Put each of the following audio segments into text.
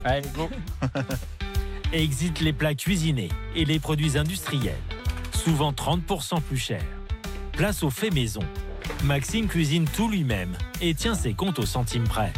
Allez, go. Exit les plats cuisinés et les produits industriels, souvent 30% plus chers. Place aux faits maison. Maxime cuisine tout lui-même et tient ses comptes au centime près.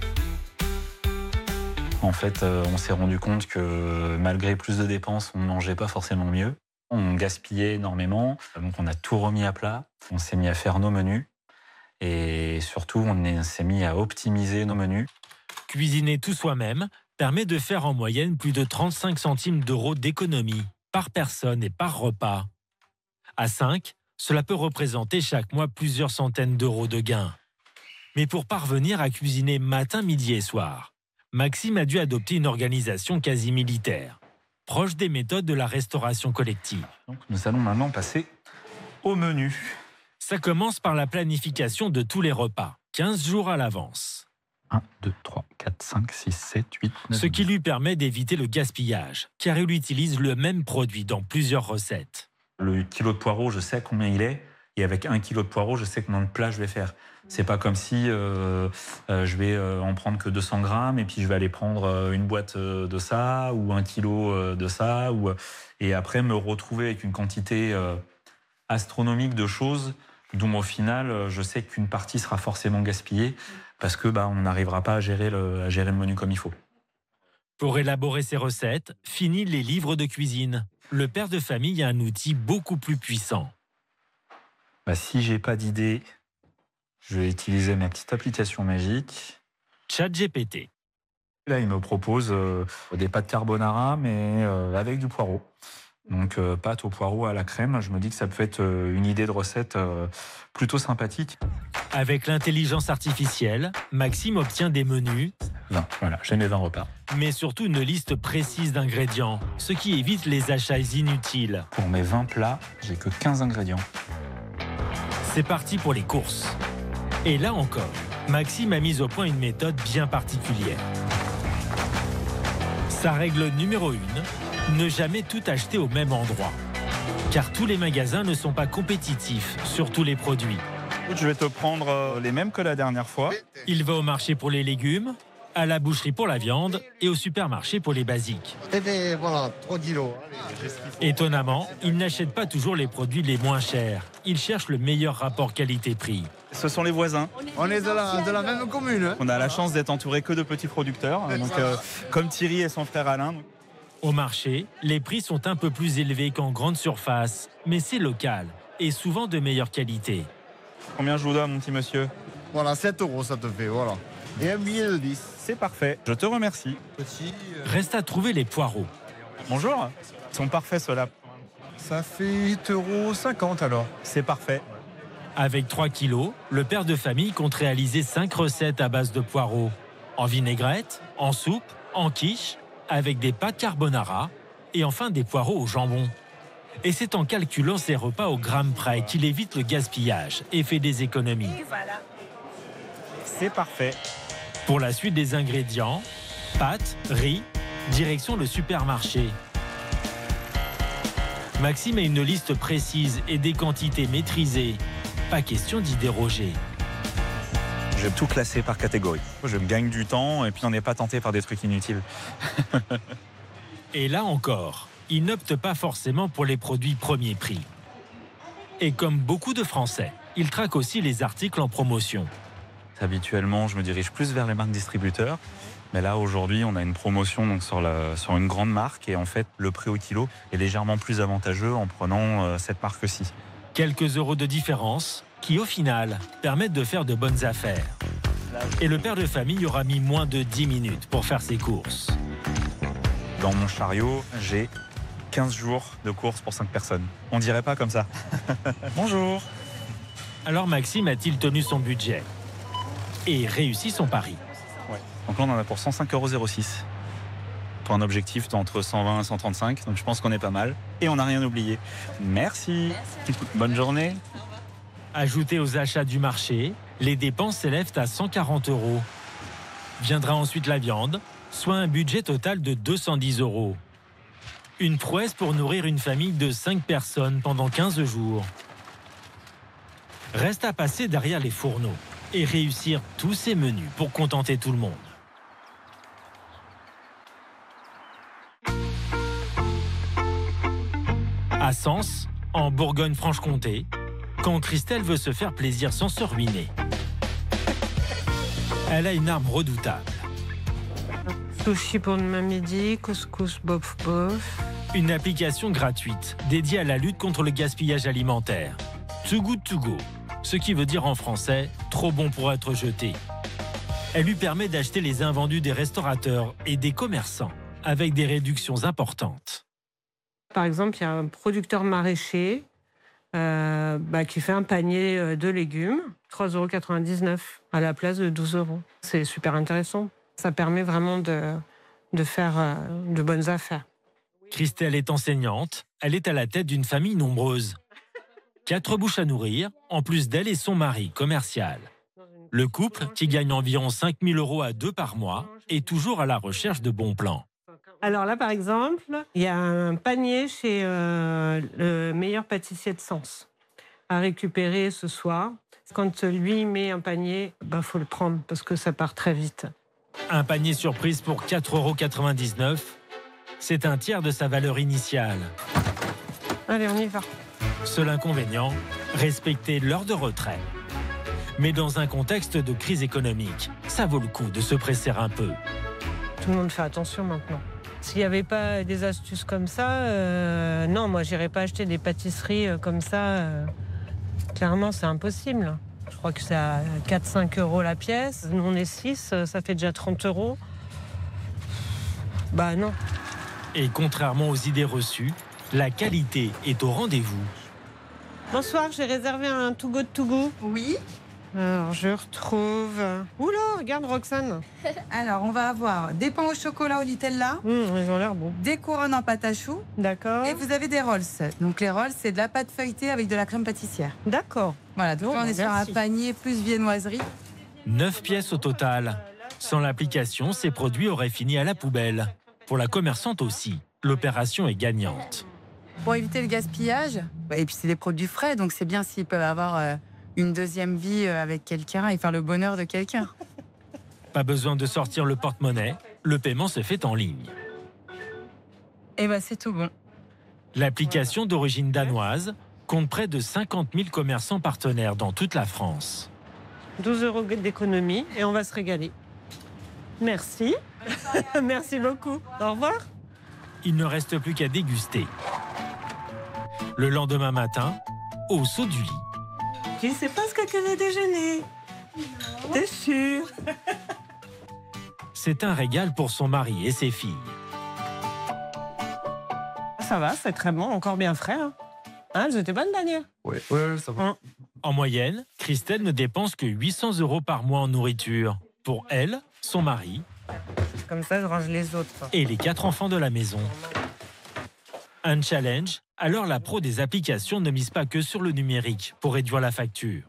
En fait, on s'est rendu compte que malgré plus de dépenses, on ne mangeait pas forcément mieux. On gaspillait énormément, donc on a tout remis à plat. On s'est mis à faire nos menus et surtout, s'est mis à optimiser nos menus. Cuisiner tout soi-même permet de faire en moyenne plus de 35 centimes d'euros d'économie par personne et par repas. À 5, cela peut représenter chaque mois plusieurs centaines d'euros de gains. Mais pour parvenir à cuisiner matin, midi et soir, Maxime a dû adopter une organisation quasi militaire, proche des méthodes de la restauration collective. Donc, nous allons maintenant passer au menu. Ça commence par la planification de tous les repas, 15 jours à l'avance. 1, 2, 3, 4, 5, 6, 7, 8, 9, Ce qui lui permet d'éviter le gaspillage, car il utilise le même produit dans plusieurs recettes. Le kilo de poireaux, je sais combien il est. Et avec 1 kilo de poireaux, je sais combien de plats je vais faire. C'est pas comme si je vais en prendre que 200 grammes et puis je vais aller prendre une boîte de ça ou 1 kilo de ça. Et après me retrouver avec une quantité astronomique de choses dont au final, je sais qu'une partie sera forcément gaspillée parce que on n'arrivera pas à gérer le menu comme il faut. Pour élaborer ces recettes, fini les livres de cuisine. Le père de famille a un outil beaucoup plus puissant. Si j'ai pas d'idée, je vais utiliser ma petite application magique. ChatGPT. Là, il me propose des pâtes carbonara, mais avec du poireau. Donc, pâtes au poireau à la crème. Je me dis que ça peut être une idée de recette plutôt sympathique. Avec l'intelligence artificielle, Maxime obtient des menus, 20, voilà, j'ai mes 20 repas. mais surtout une liste précise d'ingrédients, ce qui évite les achats inutiles. Pour mes 20 plats, j'ai que 15 ingrédients. C'est parti pour les courses. Et là encore, Maxime a mis au point une méthode bien particulière. Sa règle numéro 1, ne jamais tout acheter au même endroit. Car tous les magasins ne sont pas compétitifs sur tous les produits. Je vais te prendre les mêmes que la dernière fois. Il va au marché pour les légumes, à la boucherie pour la viande et au supermarché pour les basiques. Eh bien, voilà, 3 kilos. Étonnamment, il n'achète pas toujours les produits les moins chers. Il cherche le meilleur rapport qualité-prix. Ce sont les voisins. On est de la même commune. Hein. On a la chance d'être entouré que de petits producteurs. Donc, comme Thierry et son frère Alain. Au marché, les prix sont un peu plus élevés qu'en grande surface, mais c'est local et souvent de meilleure qualité. Combien je vous dois, mon petit monsieur? Voilà, 7 euros, ça te fait, voilà. Et un billet de 10. C'est parfait. Je te remercie. Reste à trouver les poireaux. Bonjour. Ils sont parfaits, ceux-là. Ça fait 8,50 € alors. C'est parfait. Avec 3 kilos, le père de famille compte réaliser 5 recettes à base de poireaux. En vinaigrette, en soupe, en quiche, avec des pâtes carbonara et enfin des poireaux au jambon. Et c'est en calculant ses repas au gramme près qu'il évite le gaspillage et fait des économies. C'est parfait. Pour la suite des ingrédients, pâtes, riz, direction le supermarché. Maxime a une liste précise et des quantités maîtrisées. Pas question d'y déroger. Je vais tout classer par catégorie. Je gagne du temps et puis on n'est pas tenté par des trucs inutiles. Et là encore, il n'opte pas forcément pour les produits premier prix. Et comme beaucoup de Français, il traque aussi les articles en promotion. Habituellement, je me dirige plus vers les marques distributeurs. Mais là, aujourd'hui, on a une promotion donc, sur une grande marque. Et en fait, le prix au kilo est légèrement plus avantageux en prenant cette marque-ci. Quelques euros de différence qui, au final, permettent de faire de bonnes affaires. Et le père de famille aura mis moins de 10 minutes pour faire ses courses. Dans mon chariot, j'ai 15 jours de courses pour 5 personnes. On dirait pas comme ça. Bonjour. Alors Maxime a-t-il tenu son budget et réussi son pari? Ouais. Donc là, on en a pour 105,06 €. Pour un objectif entre 120 et 135. Donc je pense qu'on est pas mal. Et on n'a rien oublié. Merci. Bonne journée. Ajouté aux achats du marché, les dépenses s'élèvent à 140 €. Viendra ensuite la viande, soit un budget total de 210 €. Une prouesse pour nourrir une famille de 5 personnes pendant 15 jours. Reste à passer derrière les fourneaux et réussir tous ces menus pour contenter tout le monde. À Sens, en Bourgogne-Franche-Comté, quand Christelle veut se faire plaisir sans se ruiner. Elle a une arme redoutable. Sushi pour demain midi, couscous bof bof. Une application gratuite dédiée à la lutte contre le gaspillage alimentaire. Too Good To Go, ce qui veut dire en français « trop bon pour être jeté ». Elle lui permet d'acheter les invendus des restaurateurs et des commerçants avec des réductions importantes. Par exemple, il y a un producteur maraîcher qui fait un panier de légumes, 3,99 € à la place de 12 €. C'est super intéressant. Ça permet vraiment de faire de bonnes affaires. Christelle est enseignante, elle est à la tête d'une famille nombreuse. 4 bouches à nourrir, en plus d'elle et son mari, commercial. Le couple, qui gagne environ 5 000 € à deux par mois, est toujours à la recherche de bons plans. Alors là, par exemple, il y a un panier chez le meilleur pâtissier de Sens à récupérer ce soir. Quand lui met un panier, faut le prendre parce que ça part très vite. Un panier surprise pour 4,99 €. C'est un tiers de sa valeur initiale. Allez, on y va. Seul inconvénient, respecter l'heure de retrait. Mais dans un contexte de crise économique, ça vaut le coup de se presser un peu. Tout le monde fait attention maintenant. S'il n'y avait pas des astuces comme ça, non, moi, j'irais pas acheter des pâtisseries comme ça. Clairement, c'est impossible. Je crois que c'est à 4-5 € la pièce. Nous, on est 6, ça fait déjà 30 €. Non. Et contrairement aux idées reçues, la qualité est au rendez-vous. Bonsoir, j'ai réservé un To Go To Go. Oui. Alors, je retrouve... Oula, regarde Roxane. Alors, on va avoir des pains au chocolat au Nutella, Ils ont l'air bons. des couronnes en pâte à choux, D'accord. et vous avez des rolls. Donc, les rolls, c'est de la pâte feuilletée avec de la crème pâtissière. D'accord. Voilà, donc Bon, là, on est sur un merci. panier plus viennoiserie. 9 pièces au total. Sans l'application, ces produits auraient fini à la poubelle. Pour la commerçante aussi, l'opération est gagnante. Pour éviter le gaspillage, et puis c'est des produits frais, donc c'est bien s'ils peuvent avoir une deuxième vie avec quelqu'un et faire le bonheur de quelqu'un. Pas besoin de sortir le porte-monnaie, le paiement se fait en ligne. Et c'est tout bon. L'application d'origine danoise compte près de 50 000 commerçants partenaires dans toute la France. 12 € d'économie et on va se régaler. Merci. Merci beaucoup. Au revoir. Il ne reste plus qu'à déguster. Le lendemain matin, au saut du lit. Tu sais pas ce que j'ai déjeuner. T'es sûr? C'est un régal pour son mari et ses filles. Ça va, c'est très bon, encore bien frais. Elles étaient bonnes dernière. Oui, ça va. En moyenne, Christelle ne dépense que 800 € par mois en nourriture. Pour elle, son mari Comme ça, je range les autres. et les 4 enfants de la maison. Un challenge, alors la pro des applications ne mise pas que sur le numérique pour réduire la facture.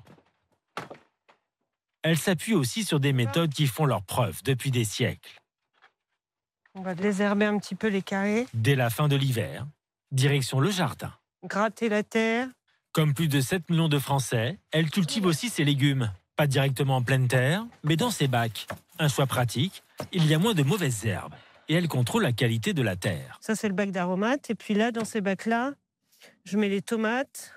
Elle s'appuie aussi sur des méthodes qui font leurs preuves depuis des siècles. On va désherber un petit peu les carrés, Dès la fin de l'hiver, direction le jardin. gratter la terre. Comme plus de 7 millions de Français, elle cultive aussi ses légumes. Pas directement en pleine terre, mais dans ses bacs. Un choix pratique, il y a moins de mauvaises herbes. Et elle contrôle la qualité de la terre. Ça, c'est le bac d'aromates. Et puis là, dans ces bacs-là, je mets les tomates,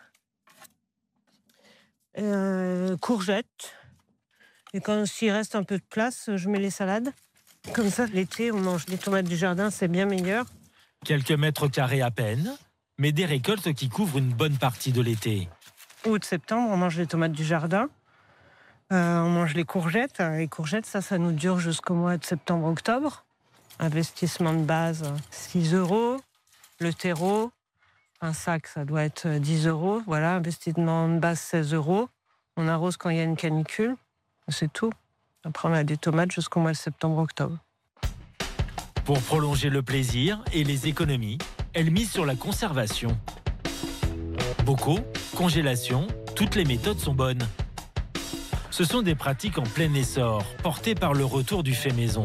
courgettes. Et quand s'il reste un peu de place, je mets les salades. Comme ça, l'été, on mange les tomates du jardin, c'est bien meilleur. Quelques mètres carrés à peine, mais des récoltes qui couvrent une bonne partie de l'été. Août-septembre, on mange les tomates du jardin. On mange les courgettes. Les courgettes, ça nous dure jusqu'au mois de septembre-octobre. Investissement de base, 6 €. Le terreau, un sac, ça doit être 10 €. Voilà, investissement de base, 16 €. On arrose quand il y a une canicule. C'est tout. Après, on a des tomates jusqu'au mois de septembre-octobre. Pour prolonger le plaisir et les économies, elle mise sur la conservation. Bocaux, congélation, toutes les méthodes sont bonnes. Ce sont des pratiques en plein essor, portées par le retour du fait maison.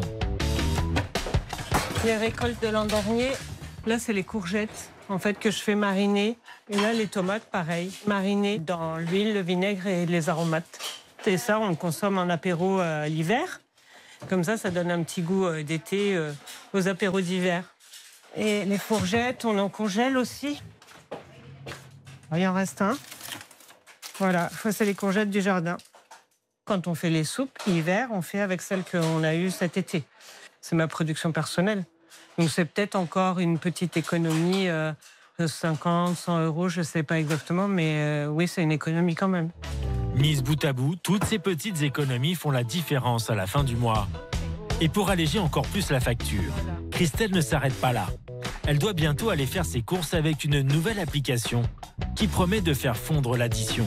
Les récoltes de l'an dernier, là, c'est les courgettes, en fait, que je fais mariner. Et là, les tomates, pareil, marinées dans l'huile, le vinaigre et les aromates. Et ça, on le consomme en apéro l'hiver. Comme ça donne un petit goût d'été aux apéros d'hiver. Et les courgettes, on en congèle aussi. Il en reste un. Voilà, ça c'est les courgettes du jardin. Quand on fait les soupes, l'hiver, on fait avec celles qu'on a eues cet été. C'est ma production personnelle. Donc c'est peut-être encore une petite économie de 50, 100 euros, je ne sais pas exactement, mais oui, c'est une économie quand même. Mises bout à bout, toutes ces petites économies font la différence à la fin du mois. Et pour alléger encore plus la facture, Christelle ne s'arrête pas là. Elle doit bientôt aller faire ses courses avec une nouvelle application qui promet de faire fondre l'addition.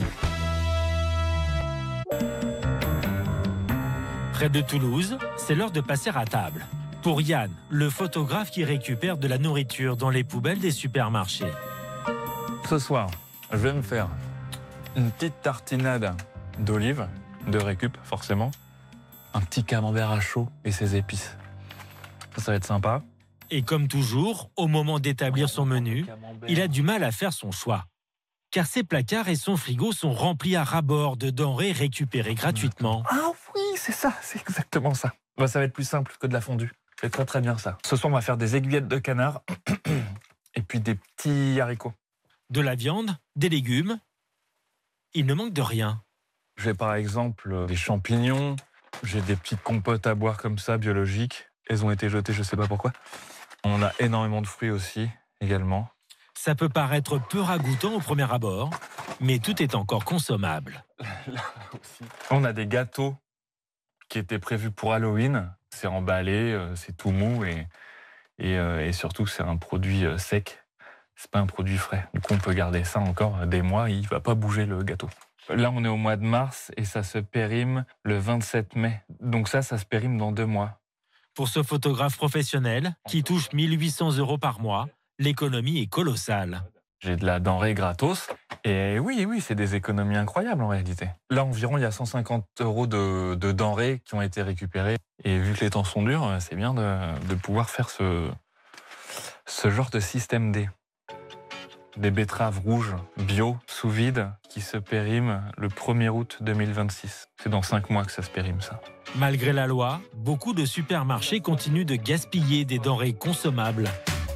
Près de Toulouse, c'est l'heure de passer à table. Pour Yann, le photographe qui récupère de la nourriture dans les poubelles des supermarchés. Ce soir, je vais me faire une petite tartinade d'olive, de récup forcément, un petit camembert à chaud et ses épices. Ça va être sympa. Et comme toujours, au moment d'établir son menu, il a du mal à faire son choix. Car ses placards et son frigo sont remplis à ras-bord de denrées récupérées gratuitement. Ah oui, c'est ça, c'est exactement ça. Bah, ça va être plus simple que de la fondue. C'est très très bien ça. Ce soir, on va faire des aiguillettes de canard et puis des petits haricots. De la viande, des légumes. Il ne manque de rien. J'ai par exemple des champignons, j'ai des petites compotes à boire comme ça, biologiques. Elles ont été jetées, je ne sais pas pourquoi. On a énormément de fruits aussi, également. Ça peut paraître peu ragoûtant au premier abord, mais tout est encore consommable. Là aussi. On a des gâteaux qui étaient prévus pour Halloween. C'est emballé, c'est tout mou et surtout c'est un produit sec. C'est pas un produit frais. Du coup, on peut garder ça encore des mois. Il va pas bouger le gâteau. Là, on est au mois de mars et ça se périme le 27 mai. Donc ça se périme dans 2 mois. Pour ce photographe professionnel, qui touche 1 800 € par mois, l'économie est colossale. J'ai de la denrée gratos. Et oui, c'est des économies incroyables en réalité. Là, environ, il y a 150 € de denrées qui ont été récupérées. Et vu que les temps sont durs, c'est bien de pouvoir faire ce genre de système D. Des betteraves rouges bio, sous vide, qui se périment le 1er août 2026. C'est dans 5 mois que ça se périme, ça. Malgré la loi, beaucoup de supermarchés continuent de gaspiller des denrées consommables.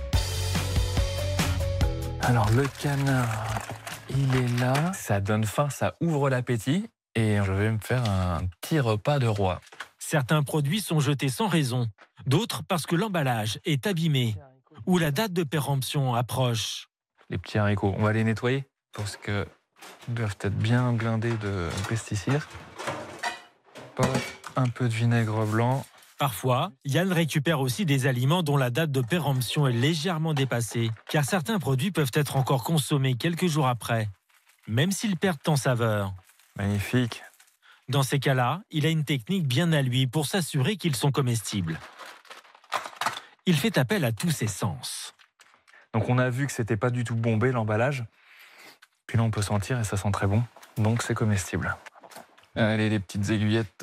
Alors, le canard, il est là. Ça donne faim, ça ouvre l'appétit. Et je vais me faire un petit repas de roi. Certains produits sont jetés sans raison, d'autres parce que l'emballage est abîmé ou la date de péremption approche. Les petits haricots, on va les nettoyer parce qu'ils doivent être bien blindés de pesticides. Un peu de vinaigre blanc. Parfois, Yann récupère aussi des aliments dont la date de péremption est légèrement dépassée, car certains produits peuvent être encore consommés quelques jours après, même s'ils perdent en saveur. Magnifique. Dans ces cas-là, il a une technique bien à lui pour s'assurer qu'ils sont comestibles. Il fait appel à tous ses sens. Donc on a vu que c'était pas du tout bombé l'emballage. Puis là on peut sentir et ça sent très bon. Donc c'est comestible. Allez les petites aiguillettes.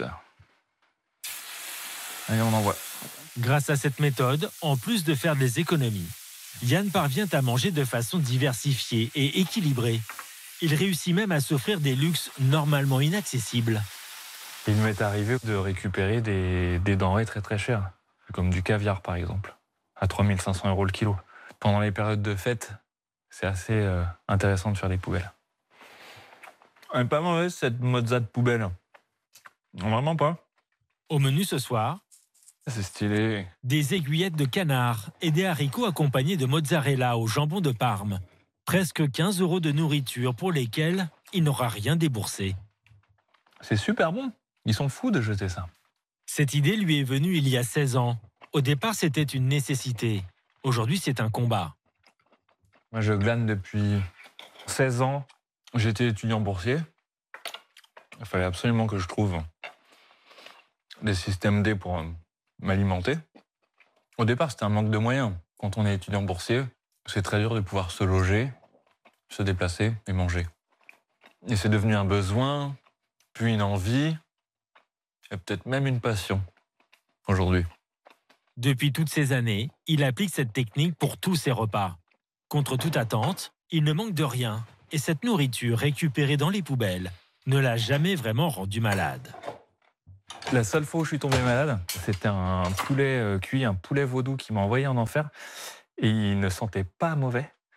Allez on envoie. Grâce à cette méthode, en plus de faire des économies, Yann parvient à manger de façon diversifiée et équilibrée. Il réussit même à s'offrir des luxes normalement inaccessibles. Il m'est arrivé de récupérer des denrées très très chères, comme du caviar par exemple, à 3 500 € le kilo. Pendant les périodes de fête, c'est assez intéressant de faire des poubelles. Elle n'est pas mauvaise cette mozza de poubelle. Vraiment pas. Au menu ce soir, C'est stylé. des aiguillettes de canard et des haricots accompagnés de mozzarella au jambon de Parme. Presque 15 € de nourriture pour lesquels il n'aura rien déboursé. C'est super bon. Ils sont fous de jeter ça. Cette idée lui est venue il y a 16 ans. Au départ, c'était une nécessité. Aujourd'hui, c'est un combat. Moi, je glane depuis 16 ans. J'étais étudiant boursier. Il fallait absolument que je trouve des systèmes D pour m'alimenter. Au départ, c'était un manque de moyens. Quand on est étudiant boursier, c'est très dur de pouvoir se loger, se déplacer et manger. Et c'est devenu un besoin, puis une envie, et peut-être même une passion aujourd'hui. Depuis toutes ces années, il applique cette technique pour tous ses repas. Contre toute attente, il ne manque de rien. Et cette nourriture récupérée dans les poubelles ne l'a jamais vraiment rendu malade. La seule fois où je suis tombé malade, c'était un poulet cuit, un poulet vaudou qui m'a envoyé en enfer. Et il ne sentait pas mauvais.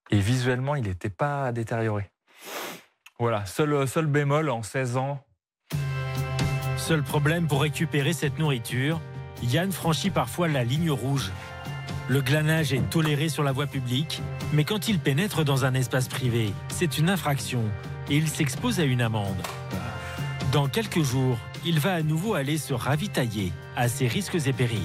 Et visuellement, il n'était pas détérioré. Voilà, seul bémol en 16 ans. Seul problème pour récupérer cette nourriture, Yann franchit parfois la ligne rouge. Le glanage est toléré sur la voie publique, mais quand il pénètre dans un espace privé, c'est une infraction et il s'expose à une amende. Dans quelques jours, il va à nouveau aller se ravitailler à ses risques et périls.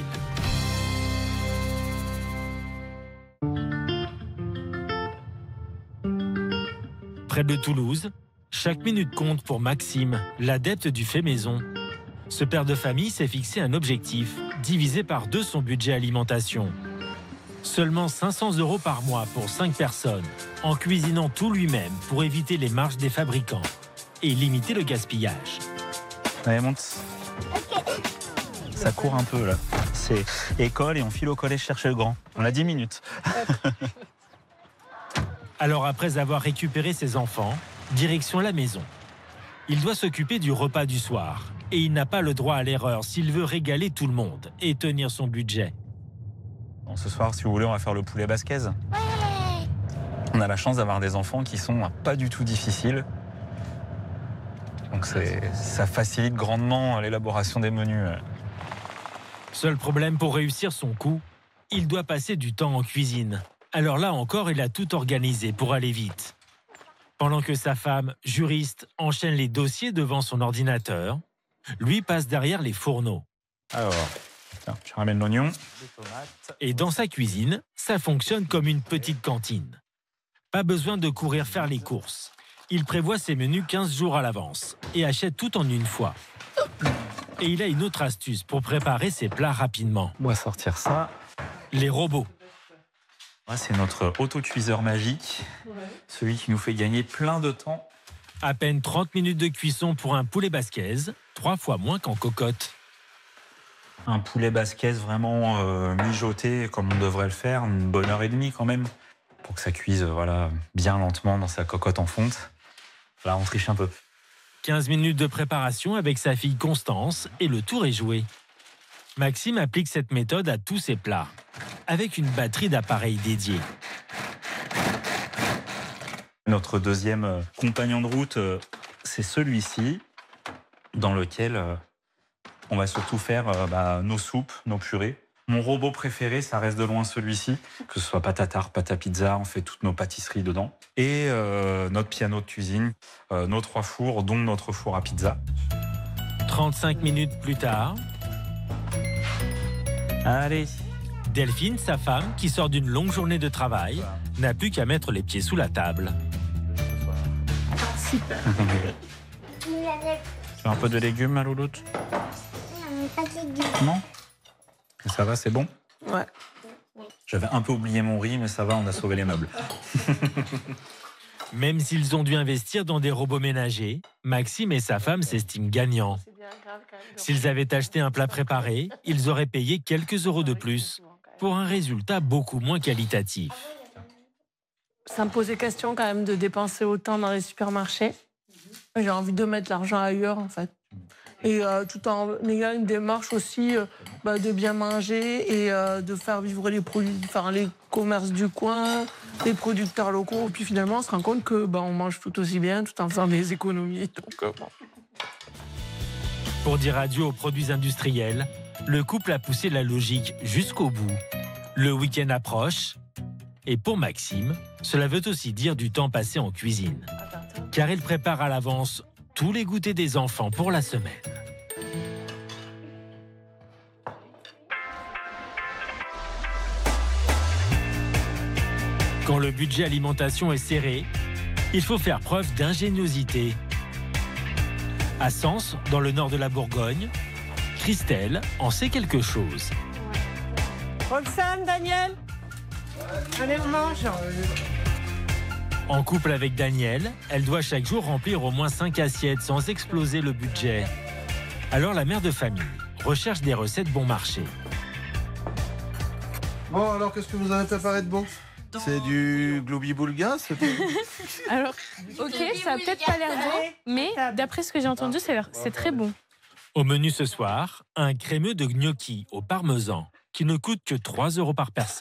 Près de Toulouse, chaque minute compte pour Maxime, l'adepte du fait maison. Ce père de famille s'est fixé un objectif, diviser par 2 son budget alimentation. Seulement 500 € par mois pour 5 personnes, en cuisinant tout lui-même pour éviter les marges des fabricants et limiter le gaspillage. Allez, monte. Ça court un peu là. C'est école et on file au collège chercher le grand. On a 10 minutes. Alors après avoir récupéré ses enfants, direction la maison. Il doit s'occuper du repas du soir et il n'a pas le droit à l'erreur s'il veut régaler tout le monde et tenir son budget. Bon, ce soir, si vous voulez, on va faire le poulet basquez. On a la chance d'avoir des enfants qui sont pas du tout difficiles. Donc ça facilite grandement l'élaboration des menus. Seul problème pour réussir son coup, il doit passer du temps en cuisine. Alors là encore, il a tout organisé pour aller vite. Pendant que sa femme, juriste, enchaîne les dossiers devant son ordinateur, lui passe derrière les fourneaux. Alors, tiens, tu ramènes l'oignon. Et dans sa cuisine, ça fonctionne comme une petite cantine. Pas besoin de courir faire les courses. Il prévoit ses menus 15 jours à l'avance et achète tout en une fois. Et il a une autre astuce pour préparer ses plats rapidement. On va sortir ça. Les robots. C'est notre autocuiseur magique, celui qui nous fait gagner plein de temps. À peine 30 minutes de cuisson pour un poulet basquez, 3 fois moins qu'en cocotte. Un poulet basquez vraiment mijoté comme on devrait le faire, une bonne heure et demie quand même, pour que ça cuise bien lentement dans sa cocotte en fonte. Là, on triche un peu. 15 minutes de préparation avec sa fille Constance et le tour est joué. Maxime applique cette méthode à tous ses plats, avec une batterie d'appareils dédiés. Notre deuxième compagnon de route, c'est celui-ci, dans lequel on va surtout faire nos soupes, nos purées. Mon robot préféré, ça reste de loin celui-ci, que ce soit pâte à tarte, pâte à pizza, on fait toutes nos pâtisseries dedans. Et notre piano de cuisine, nos 3 fours, dont notre four à pizza. 35 minutes plus tard, allez. Delphine, sa femme, qui sort d'une longue journée de travail, n'a plus qu'à mettre les pieds sous la table. Super. Tu veux un peu de légumes, ma louloute? Non, pas de légumes. Non? Ça va, c'est bon? Ouais. J'avais un peu oublié mon riz, mais ça va, on a sauvé les meubles. Même s'ils ont dû investir dans des robots ménagers, Maxime et sa femme s'estiment gagnants. S'ils avaient acheté un plat préparé, ils auraient payé quelques euros de plus pour un résultat beaucoup moins qualitatif. Ça me posait question quand même de dépenser autant dans les supermarchés. J'ai envie de mettre l'argent ailleurs en fait. Et tout en ayant une démarche aussi de bien manger et de faire vivre les produits, les commerces du coin, les producteurs locaux. Puis finalement, on se rend compte que on mange tout aussi bien tout en faisant des économies. Donc, Pour dire adieu aux produits industriels, le couple a poussé la logique jusqu'au bout. Le week-end approche. Et pour Maxime, cela veut aussi dire du temps passé en cuisine. Car il prépare à l'avance tous les goûters des enfants pour la semaine. Quand le budget alimentation est serré, il faut faire preuve d'ingéniosité. À Sens, dans le nord de la Bourgogne, Christelle en sait quelque chose. Roxane, Daniel, allez, on mange. En couple avec Daniel, elle doit chaque jour remplir au moins 5 assiettes sans exploser le budget. Alors la mère de famille recherche des recettes bon marché. Bon, alors qu'est-ce que vous avez préparé de bon? C'est du gloubi-boulga? Alors, ok, ça a peut-être pas l'air bon, mais d'après ce que j'ai entendu, c'est très bon. Au menu ce soir, un crémeux de gnocchi au parmesan qui ne coûte que 3 € par personne.